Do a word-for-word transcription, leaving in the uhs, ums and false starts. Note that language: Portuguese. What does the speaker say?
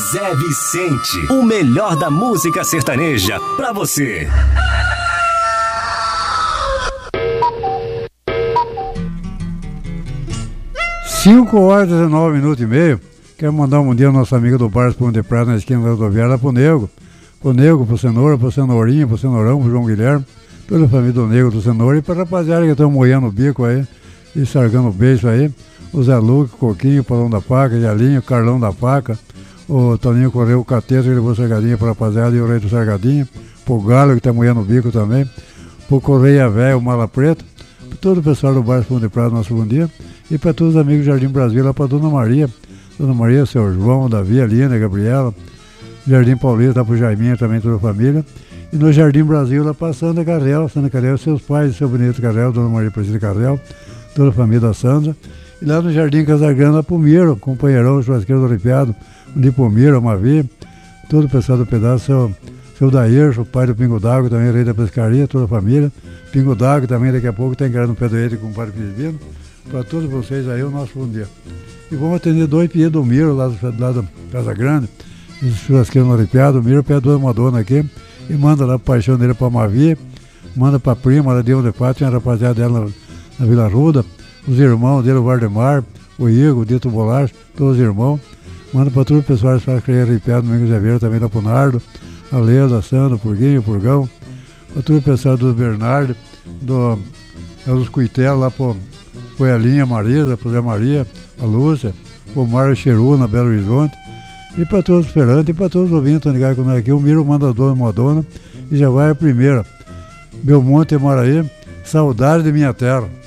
Zé Vicente, o melhor da música sertaneja pra você. cinco horas e dezenove minutos e meio. Quero mandar um bom dia ao nosso amigo do Bar Pão de Prata na esquina da rodoviária, lá pro Nego. Pro Nego, pro Cenoura, pro Cenourinha, pro Cenourão, pro João Guilherme, toda a família do Nego, do Cenoura, e pra rapaziada que estão moendo o bico aí e sargando o beijo aí. O Zé Luque, o Coquinho, o Paulão da Paca, Jalinho, o Carlão da Paca, o Toninho Correio, o Cateta, que levou sargadinha pra rapaziada, e o Rei do Sargadinha, pro Galo, que tá moendo o bico também, pro Correia Velho, o Mala Preta, pra todo o pessoal do Bar Pão de Prata, nosso bom dia. E para todos os amigos do Jardim Brasil, lá para Dona Maria, Dona Maria, seu João, Davi, Alina, Gabriela, Jardim Paulista, lá para o Jaiminha também, toda a família. E no Jardim Brasil, lá para Sandra Carrel, Sandra Carrel, seus pais, seu Bonito Carrel, Dona Maria Presida Carrel, toda a família da Sandra. E lá no Jardim Casagrande, lá para o Miro, companheirão, churrasqueiro do Olipiado, onde para o Miro, a Mavi, todo o pessoal do pedaço, seu, seu Dair, o pai do Pingo d'Água, também rei da pescaria, toda a família. Pingo d'Água também, daqui a pouco, está encarando o pé do Eite com o padre Filipino. Para todos vocês aí, o nosso bom dia. E vamos atender dois pies do Miro, lá, lá da Casa Grande, churrasqueiro no Aripiado. O Miro pede uma dona aqui e manda lá para paixão dele para Mavi, manda para a prima, lá de onde parte, tinha a rapaziada dela na, na Vila Ruda, os irmãos dele, o Vardemar, o Igor, o Dito Bolacho, todos os irmãos. Manda para todo o pessoal que queria Aripiado, Domingos Zé Vieira, também lá para o Nardo, a Leda, a Sandra, o Purguinho, o Purgão, para todo o pessoal do Bernardo, do, dos Cuitel, lá para foi a Linha Marisa, a José Maria, a Lúcia, o Mário Cheru na Belo Horizonte, e para todos os esperantes, e para todos os ouvintes que estão ligados conosco aqui, o Miro manda a dona Madonna, e já vai a primeira. Belmonte e Maraí, saudade de minha terra.